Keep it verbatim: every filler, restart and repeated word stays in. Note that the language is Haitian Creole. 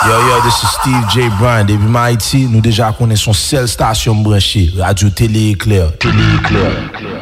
Yo, yo, this is Steve J. Bryan. Depuis Haïti, nous déjà connaissons seule station branchée, Radio Télé Éclair. Télé Éclair.